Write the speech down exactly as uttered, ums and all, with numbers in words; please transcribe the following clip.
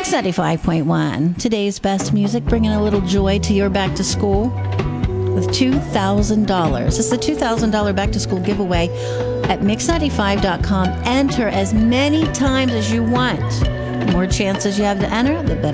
Mix ninety-five point one. Today's best music, bringing a little joy to your back to school with two thousand dollars. It's the two thousand dollars back to school giveaway at mix ninety-five dot com. Enter as many times as you want. The more chances you have to enter, the better.